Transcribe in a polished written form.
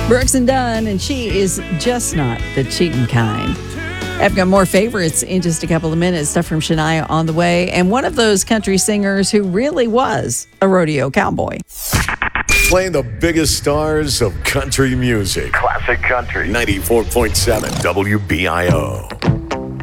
Brooks and Dunn, and she is just not the cheating kind. I've got more favorites in just a couple of minutes. Stuff from Shania on the way, and one of those country singers who really was a rodeo cowboy. Playing the biggest stars of country music. Classic country. 94.7 WBIO.